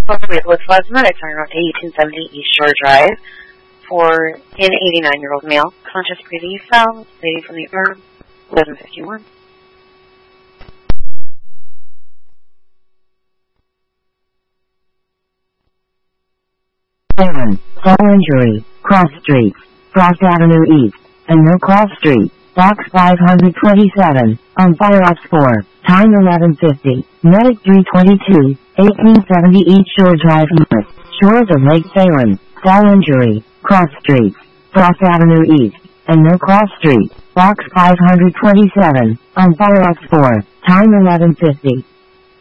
With Plasma, it's on route to 1870 East Shore Drive for an 89-year-old male. Conscious breathing found, bleeding from the arm, 1151. Fall injury, Cross Street, Cross Avenue East, and No Cross Street, Box 527, on Fire Ops 4, time 11:50, Medic 322, 1870 East Shore Drive North, shores of Lake Salem, Fall injury, Cross Street, Cross Avenue East, and No Cross Street, Box 527, on Fire Ops 4, time 11:50.